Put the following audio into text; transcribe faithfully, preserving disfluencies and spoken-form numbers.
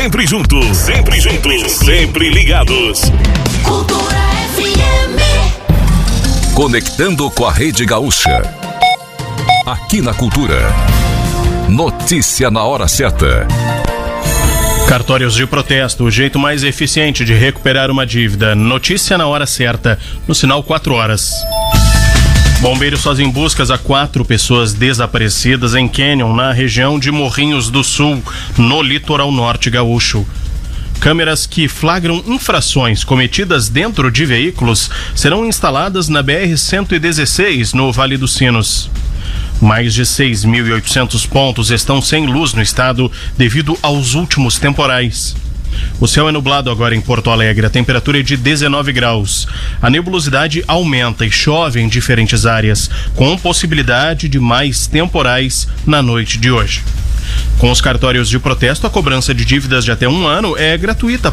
Sempre juntos, sempre juntos, sempre ligados. Cultura F M. Conectando com a Rede Gaúcha. Aqui na Cultura. Notícia na hora certa. Cartórios de protesto, o jeito mais eficiente de recuperar uma dívida. Notícia na hora certa, no sinal quatro horas. Bombeiros fazem buscas a quatro pessoas desaparecidas em Canyon, na região de Morrinhos do Sul, no litoral norte gaúcho. Câmeras que flagram infrações cometidas dentro de veículos serão instaladas na B R cento e dezesseis, no Vale dos Sinos. Mais de seis mil e oitocentos pontos estão sem luz no estado devido aos últimos temporais. O céu é nublado agora em Porto Alegre, a temperatura é de dezenove graus. A nebulosidade aumenta e chove em diferentes áreas, com possibilidade de mais temporais na noite de hoje. Com os cartórios de protesto, a cobrança de dívidas de até um ano é gratuita